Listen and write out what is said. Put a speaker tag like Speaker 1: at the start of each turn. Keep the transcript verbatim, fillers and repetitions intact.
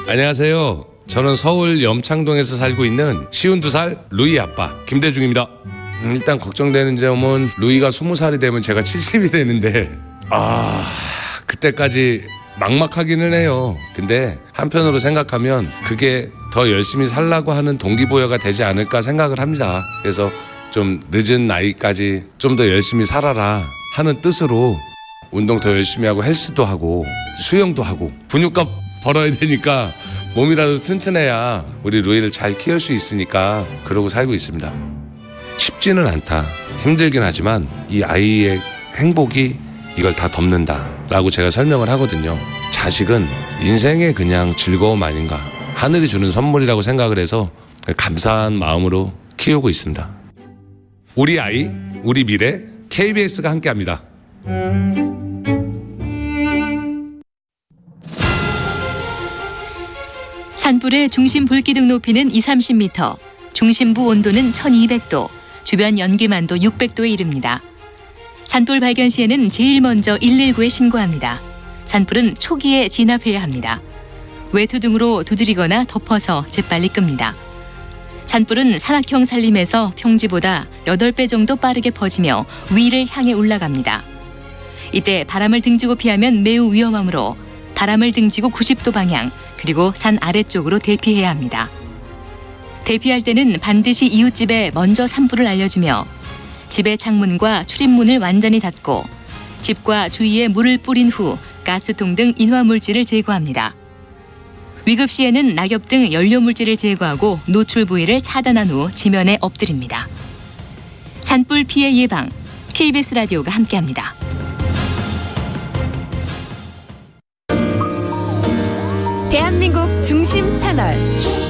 Speaker 1: 안녕하세요. 저는 서울 염창동에서 살고 있는 쉬운두 살 루이 아빠 김대중입니다. 음, 일단 걱정되는 점은 루이가 스무 살이 되면 제가 칠십이 되는데 아 그때까지 막막하기는 해요. 근데 한편으로 생각하면 그게 더 열심히 살라고 하는 동기부여가 되지 않을까 생각을 합니다. 그래서 좀 늦은 나이까지 좀 더 열심히 살아라 하는 뜻으로 운동 더 열심히 하고 헬스도 하고 수영도 하고 근육값 벌어야 되니까 몸이라도 튼튼해야 우리 루이를 잘 키울 수 있으니까 그러고 살고 있습니다. 쉽지는 않다. 힘들긴 하지만 이 아이의 행복이 이걸 다 덮는다 라고 제가 설명을 하거든요. 자식은 인생의 그냥 즐거움 아닌가, 하늘이 주는 선물이라고 생각을 해서 감사한 마음으로 키우고 있습니다. 우리 아이, 우리 미래, 케이비에스가 함께합니다.
Speaker 2: 산불의 중심 불기둥 높이는 이삼십 미터, 중심부 온도는 천이백 도, 주변 연기만도 육백 도에 이릅니다. 산불 발견 시에는 제일 먼저 일일구에 신고합니다. 산불은 초기에 진압해야 합니다. 외투 등으로 두드리거나 덮어서 재빨리 끕니다. 산불은 산악형 산림에서 평지보다 여덟 배 정도 빠르게 퍼지며 위를 향해 올라갑니다. 이때 바람을 등지고 피하면 매우 위험하므로 바람을 등지고 구십 도 방향, 그리고 산 아래쪽으로 대피해야 합니다. 대피할 때는 반드시 이웃집에 먼저 산불을 알려주며 집의 창문과 출입문을 완전히 닫고 집과 주위에 물을 뿌린 후 가스통 등 인화물질을 제거합니다. 위급 시에는 낙엽 등 연료물질을 제거하고 노출 부위를 차단한 후 지면에 엎드립니다. 산불 피해 예방, 케이비에스 라디오가 함께합니다.
Speaker 3: 대한민국 중심 채널